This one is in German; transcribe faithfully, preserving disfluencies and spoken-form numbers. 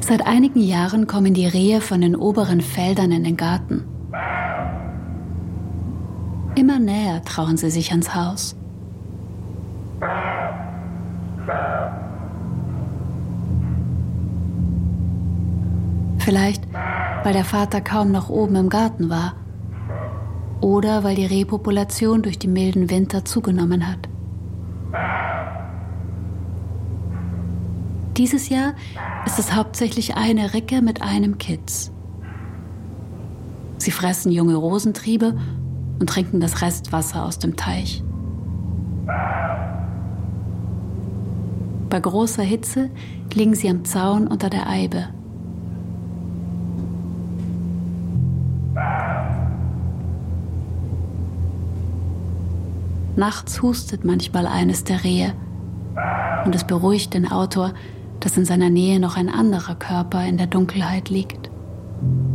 Seit einigen Jahren kommen die Rehe von den oberen Feldern in den Garten. Immer näher trauen sie sich ans Haus. Vielleicht, weil der Vater kaum noch oben im Garten war. Oder weil die Rehpopulation durch die milden Winter zugenommen hat. Dieses Jahr ist es hauptsächlich eine Ricke mit einem Kitz. Sie fressen junge Rosentriebe und trinken das Restwasser aus dem Teich. Bei großer Hitze liegen sie am Zaun unter der Eibe. Nachts hustet manchmal eines der Rehe und es beruhigt den Autor, dass in seiner Nähe noch ein anderer Körper in der Dunkelheit liegt.